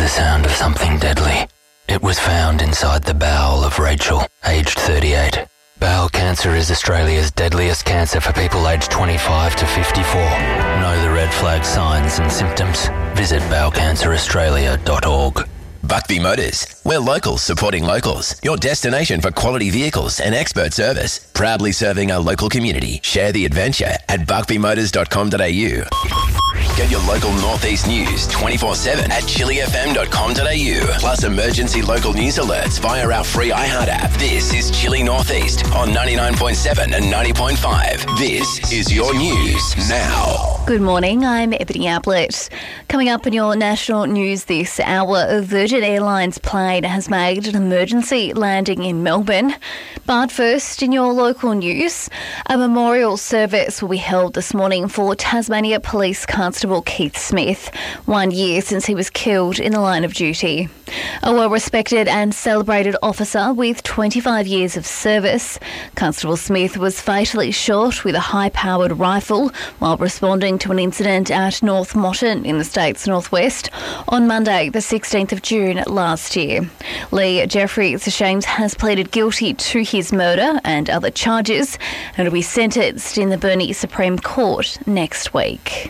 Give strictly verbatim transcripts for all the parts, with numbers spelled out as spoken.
the sound of something deadly. It was found inside the bowel of Rachel, aged thirty-eight. Bowel cancer is Australia's deadliest cancer for people aged twenty-five to fifty-four. Know the red flag signs and symptoms. Visit bowel cancer australia dot org. Buckby Motors. We're locals supporting locals. Your destination for quality vehicles and expert service. Proudly serving our local community. Share the adventure at buckby motors dot com dot a u. Get your local Northeast news twenty-four seven at chili f m dot com dot a u. Plus emergency local news alerts via our free iHeart app. This is Chili Northeast on ninety-nine point seven and ninety point five. This is your news now. Good morning, I'm Ebony Ablett. Coming up in your national news this hour, a Virgin Airlines plane has made an emergency landing in Melbourne. But first, in your local news, a memorial service will be held this morning for Tasmania Police Constable Keith Smith, one year since he was killed in the line of duty. A well-respected and celebrated officer with twenty-five years of service, Constable Smith was fatally shot with a high-powered rifle while responding to an incident at North Motton in the state's northwest on Monday, the sixteenth of June last year. Lee Jeffries-Shames has pleaded guilty to his murder and other charges and will be sentenced in the Burnie Supreme Court next week.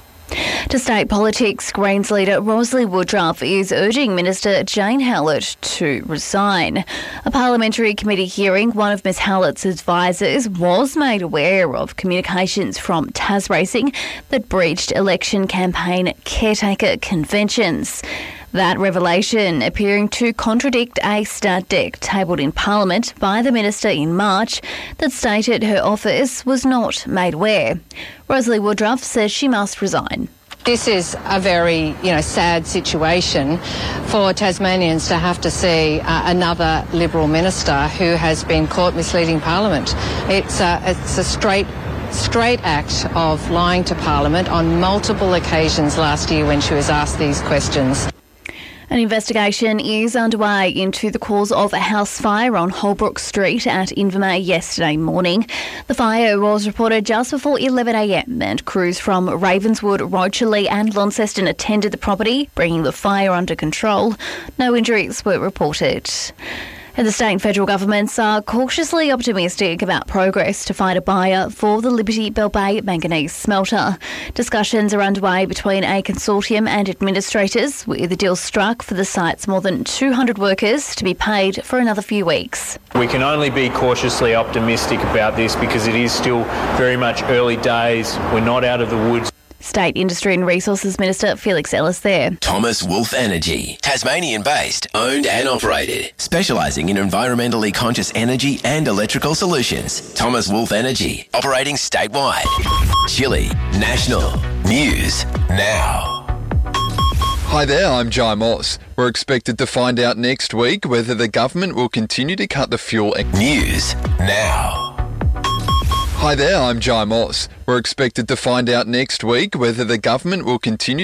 To state politics, Greens leader Rosalie Woodruff is urging Minister Jane Hallett to resign. A parliamentary committee hearing, one of Miz Hallett's advisors was made aware of communications from TasRacing that breached election campaign caretaker conventions. That revelation appearing to contradict a stat deck tabled in Parliament by the Minister in March that stated her office was not made aware. Rosalie Woodruff says she must resign. This is a very, you know, sad situation for Tasmanians to have to see uh, another Liberal minister who has been caught misleading Parliament. It's a, it's a straight straight act of lying to Parliament on multiple occasions last year when she was asked these questions. An investigation is underway into the cause of a house fire on Holbrook Street at Invermay yesterday morning. The fire was reported just before eleven a m and crews from Ravenswood, Rocherley and Launceston attended the property, bringing the fire under control. No injuries were reported. And the state and federal governments are cautiously optimistic about progress to find a buyer for the Liberty Bell Bay manganese smelter. Discussions are underway between a consortium and administrators, with the deal struck for the site's more than two hundred workers to be paid for another few weeks. We can only be cautiously optimistic about this because it is still very much early days. We're not out of the woods. State Industry and Resources Minister Felix Ellis there. Thomas Wolf Energy, Tasmanian-based, owned and operated, specialising in environmentally conscious energy and electrical solutions. Thomas Wolf Energy, operating statewide. Chili National News Now. Hi there, I'm Jai Moss. We're expected to find out next week whether the government will continue to cut the fuel... News Now. Hi there, I'm Jai Moss. We're expected to find out next week whether the government will continue